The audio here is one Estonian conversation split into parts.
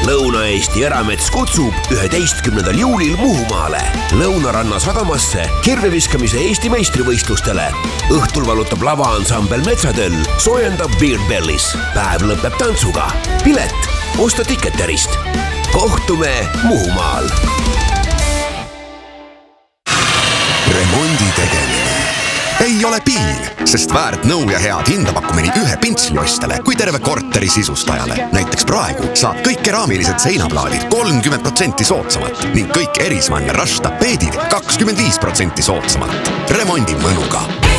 Lõuna-Eesti Eramets kutsub 11. juulil Muhumaale Lõunaranna sadamasse kirveviskamise Eesti meistrivõistlustele. Õhtul valutab lavaansambel Metsatöll, soojendab Beard Bellis. Päev lõpeb tantsuga. Pilet osta Ticketerist. Kohtume Muhumaal. Remondi tegemine ei ole piin, sest väärt nõu ja head hinda pakume nii ühe pintsliostjale kui terve korteri sisustajale. Näiteks praegu saad kõik keraamilised seinaplaadid 30% soodsamalt ning kõik Erismann ja Rush tapeedid 25% soodsamalt. Remondi mõnuga.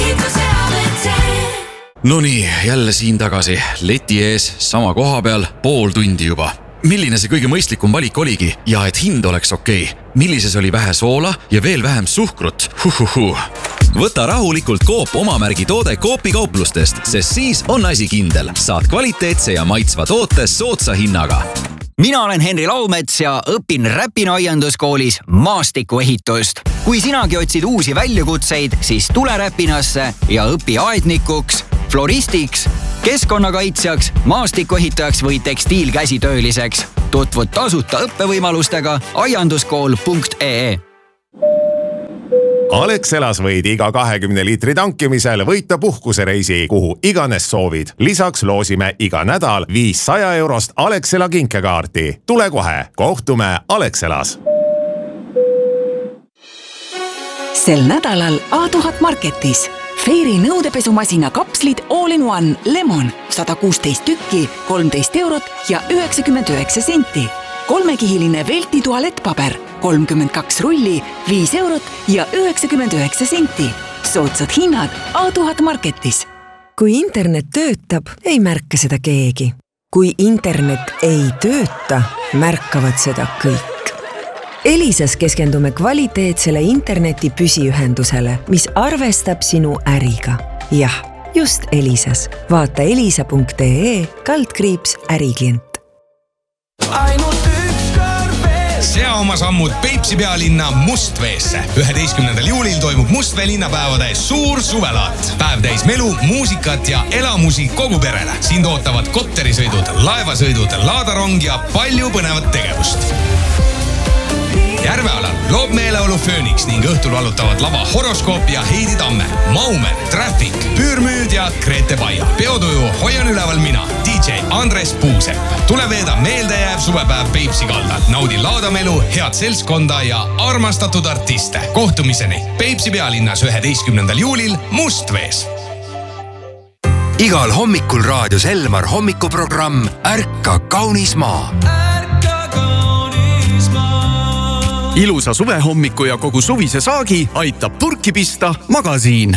Nonii, jälle siin tagasi. Leti ees, sama koha peal, pool tundi juba. Milline see kõige mõistlikum valik oligi ja et hind oleks okei? Millises oli vähe soola ja veel vähem suhkrut? Võta rahulikult Coop omamärgi toode Coopi kauplustest, sest siis on asi kindel. Saad kvaliteetse ja maitsva toote soodsa hinnaga. Mina olen Henri Laumets ja õpin Räpina aianduskoolis maastikuehitust. Kui sinagi otsid uusi väljakutseid, siis tule Räpinasse ja õpi aednikuks, floristiks, keskkonnakaitsjaks, maastikuehitajaks või tekstiilkäsitööliseks. Tutvud tasuta õppevõimalustega aianduskool.ee. Alexelas võid iga 20 liitri tankimisel võita puhkusereisi, kuhu iganes soovid. Lisaks loosime iga nädal 500 eurost Alexela kinkekaarti. Tule kohe, kohtume Alexelas. Sel nädalal A1000 Marketis. Fairy nõudepesumasina kapslid All-in-One Lemon 116 tükki, 13 eurot ja 99 senti. Kolmekihiline Velti tualettpaber 32 rulli, 5 eurot ja 99 senti. Soodsad hinnad A1000 Marketis. Kui internet töötab, ei märka seda keegi. Kui internet ei tööta, märkavad seda kõik. Elisas keskendume kvaliteetsele interneti püsiühendusele, mis arvestab sinu äriga. Jah, just Elisas. Vaata elisa.ee/äriklient. Sea oma sammud Peipsi pealinna Mustveesse. 11. juulil toimub Mustvee linnapäevade suur suvelaat. Päev täis melu, muusikat ja elamusi kogu perele. Siin ootavad kotterisõidud, laevasõidud, laadarong ja palju põnevat tegevust. Järvealal loob meeleolu Phoenix ning õhtul valutavad lava Horoskoop ja Heidi Tamme, Maumer, Traffic, Püürmüüd ja Grete Baia. Peotuju hoian üleval mina, DJ Andres Puusepp. Tule veeda meeldejääv suvepäev Peipsi kaldal. Naudi laadamelu, head seltskonda ja armastatud artiste. Kohtumiseni Peipsi pealinnas 11. juulil Mustvees. Igal hommikul raadios Elmar hommikuprogramm Ärka kaunis maa. Ilusa suvehommiku ja kogu suvise saagi aitab purki pista Magasiin.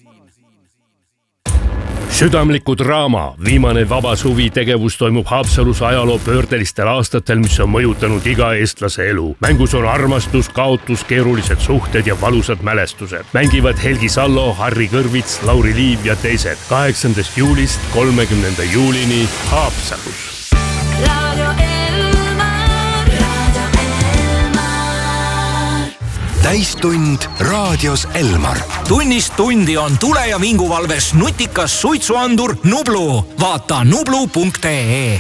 Südamliku draama viimane vaba suvi tegevus toimub Haapsalus ajaloo pöördelistel aastatel, mis on mõjutanud iga eestlase elu. Mängus on armastus, kaotus, keerulised suhted ja valusad mälestused. Mängivad Helgi Sallo, Harri Kõrvits, Lauri Liiv ja teised. 8. juulist 30. juulini Haapsalus. Täistund raadios Elmar. Tunnist tundi on tule- ja vinguvalves nutikas suitsuandur Nublu. Vaata nublu.ee.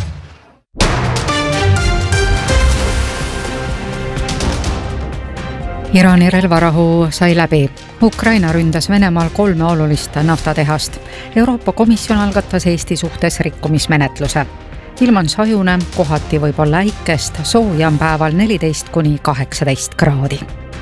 Iraani relvarahu sai läbi. Ukraina ründas Venemaal 3 olulist naftatehast. Euroopa Komisjon algatas Eesti suhtes rikkumismenetluse. Ilm on sajune, kohati võib olla äikest, sooja on päeval 14–18 kraadi.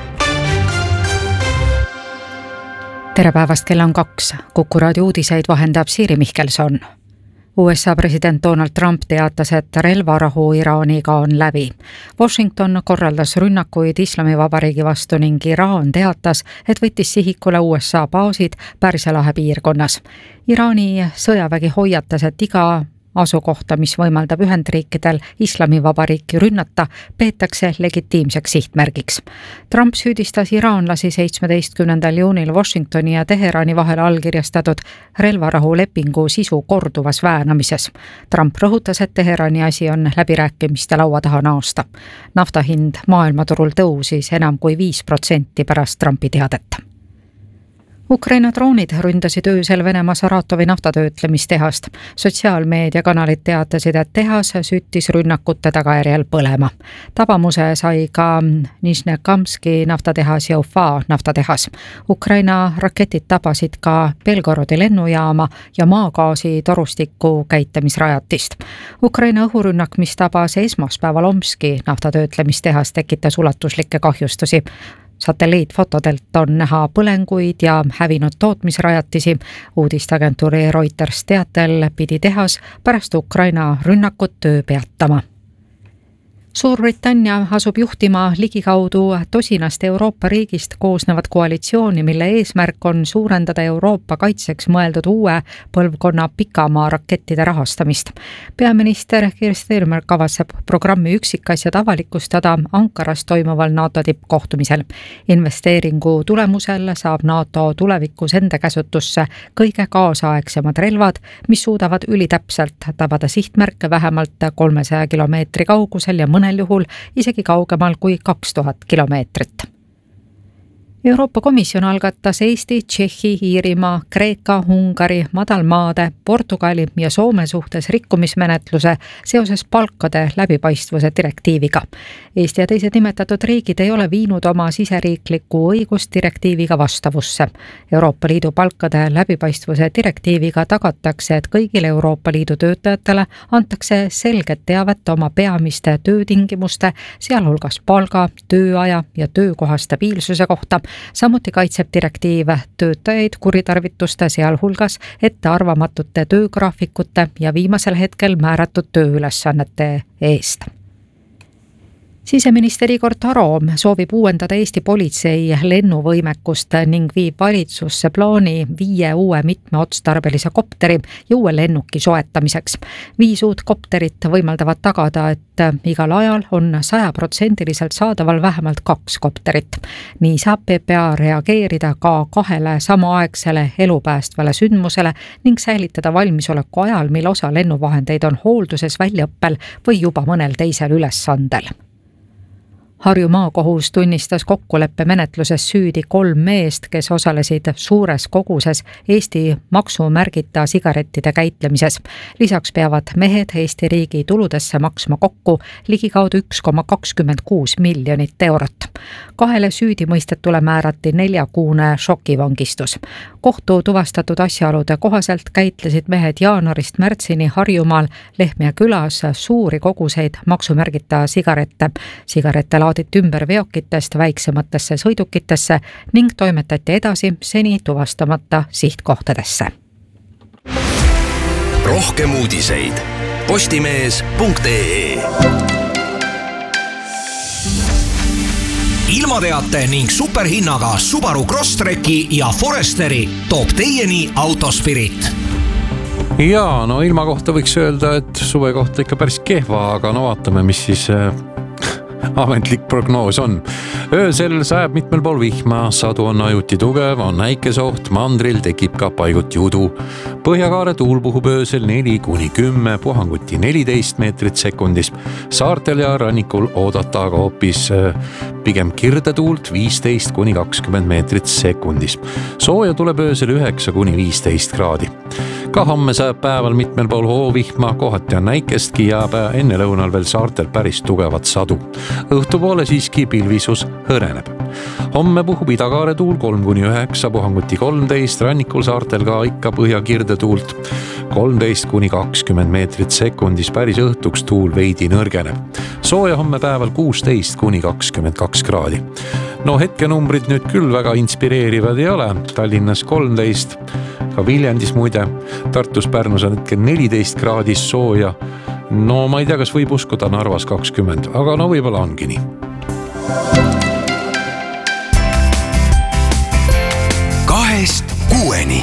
Tere päevast, kell on 2. Kuku raadio uudiseid vahendab Siiri Mihkelson. USA president Donald Trump teatas, et relvarahu Iraaniga on läbi. Washington korraldas rünnakuid Islamivabariigi vastu ning Iraan teatas, et võttis sihikule USA baasid Pärsia lahe piirkonnas. Iraani sõjavägi hoiatas, et iga asukohta, mis võimaldab Ühendriikidel Islamivabariiki rünnata, peetakse legitiimseks sihtmärgiks. Trump süüdistas iraanlasi 17. juunil Washingtoni ja Teherani vahel allkirjastatud relvarahulepingu sisu korduvas väänamises. Trump rõhutas, et Teherani asi on läbirääkimiste laua taha naasta. Nafta hind maailmaturul tõusis enam kui 5% pärast Trumpi teadet. Ukraina droonid ründasid öösel Venemaa Saratovi naftatöötlemistehast. Sotsiaalmeediakanalid teatasid, et tehas süttis rünnakute tagajärjel põlema. Tabamuse sai ka Nižnekamski naftatehas ja Ufa naftatehas. Ukraina raketid tabasid ka Belgorodi lennujaama ja maagaasi torustiku käitamisrajatist. Ukraina õhurünnak, mis tabas esmaspäeval Omski naftatöötlemistehas, tekitas ulatuslikke kahjustusi. Satelliitfotodelt on näha põlenguid ja hävinud tootmisrajatisi. Uudisteagentuuri Reuters teatel pidi tehas pärast Ukraina rünnakut töö peatama. Suurbritannia asub juhtima ligikaudu tosinast Euroopa riigist koosnevat koalitsiooni, mille eesmärk on suurendada Euroopa kaitseks mõeldud uue põlvkonna pikamaa rakettide rahastamist. Peaminister Keir Starmer kavatseb programmi üksikasjad avalikustada Ankaras toimuval NATO tippkohtumisel. Investeeringu tulemusel saab NATO tulevikus enda käsutusse kõige kaasaegsemad relvad, mis suudavad ülitäpselt tabada sihtmärke vähemalt 300 kilomeetri kaugusel ja mõnel juhul isegi kaugemal kui 2000 kilomeetrit. Euroopa Komisjon algatas Eesti, Tšehhi, Iirimaa, Kreeka, Ungari, Madalmaade, Portugali ja Soome suhtes rikkumismenetluse seoses palkade läbipaistvuse direktiiviga. Eesti ja teised nimetatud riigid ei ole viinud oma siseriiklikku õigust direktiiviga vastavusse. Euroopa Liidu palkade läbipaistvuse direktiiviga tagatakse, et kõigile Euroopa Liidu töötajatele antakse selget teavet oma peamiste töötingimuste, sealhulgas palga, tööaja ja töökoha stabiilsuse kohta. Samuti kaitseb direktiiv töötajaid kuritarvituste, sealhulgas ettearvamatute töögraafikute ja viimasel hetkel määratud tööülesannete eest. Siseminister Igor Taro soovib uuendada Eesti politsei lennuvõimekust ning viib valitsusse plaani 5 uue mitmeotstarbelise kopteri ja uue lennuki soetamiseks. 5 uut kopterit võimaldavad tagada, et igal ajal on 100% saadaval vähemalt 2 kopterit. Nii saab PPA reageerida ka 2 samaaegsele elupäästvale sündmusele ning säilitada valmisoleku ajal, mil osa lennuvahendeid on hoolduses, väljaõppel või juba mõnel teisel ülesandel. Harju maakohus tunnistas kokkuleppe menetluses süüdi 3 meest, kes osalesid suures koguses Eesti maksumärgita sigarettide käitlemises. Lisaks peavad mehed Eesti riigi tuludesse maksma kokku ligikaudu 1,26 miljonit eurot. 2 süüdimõistetule määrati 4-kuune šokivangistus. Kohtu tuvastatud asjaolude kohaselt käitlesid mehed jaanuarist märtsini Harjumaal Lehtme külas suuri koguseid maksumärgita sigarette. Sigarette laaditi ümber veokitest väiksematesse sõidukitesse ning toimetati edasi seni tuvastamata sihtkohtadesse. Rohkem uudiseid postimees.ee. Ilmateate ning superhinnaga Subaru Crosstreki ja Foresteri toob teieni Autospirit. Jaa, no ilma kohta võiks öelda, et suve kohta ikka päris kehva, aga no vaatame, mis siis ametlik prognoos on. Öösel sajab mitmel pool vihma, sadu on ajuti tugev, on näikesoht, mandril tekib ka paiguti udu. Põhjakaare tuul puhub öösel 4-10, puhanguti 14 meetrit sekundis. Saartel ja rannikul oodata aga hoopis pigem kirdetuult 15-20 meetrit sekundis. Sooja tuleb öösel 9-15 kraadi. Ka homme sajab päeval mitmel pool hoovihma, kohati on näikestki ja enne lõunal veel saartel päris tugevat sadu. Õhtupoole siiski pilvisus hõreneb. Homme puhub idakaare tuul 3-9, puhanguti 13, rannikul saartel ka ikka põhjakirde tuult 13-20 meetrit sekundis, päris õhtuks tuul veidi nõrgeneb. Sooja homme päeval 16-22 kraadi. No hetkenumbrid nüüd küll väga inspireerivad ei ole. Tallinnas 13, ka Viljandis muide, Tartus, Pärnus on hetkel 14 kraadis sooja. No ma ei tea, kas võib uskuda Narvas 20, aga no võib-olla ongi nii. Kahest kuueni.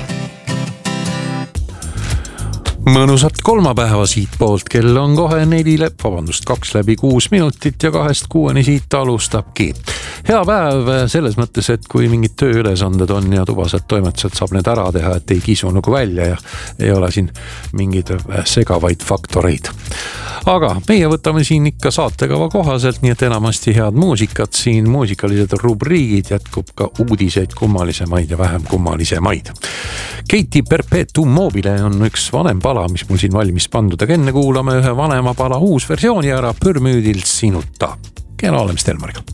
Mõnusat kolmapäeva siit poolt, kell on kohe 2:06 minutit ja 2:06 siit alustabki. Hea päev selles mõttes, et kui mingid tööülesanded on ja tubased toimetused saab need ära teha, et ei kisu nagu välja ja ei ole siin mingeid segavaid faktoreid. aga meie võtame siin ikka saatekava kohaselt, nii et enamasti head muusikat, siin muusikalised rubriigid, jätkub ka uudiseid kummalisemaid ja vähem kummalisemaid. Katy Perpetuum mobile on üks vanem pala, mis mul siin valmis pandud, aga enne kuulame ühe vanema pala uus versiooni ära Pürmüüdilt Sinuta. Kena olemist Elmariga.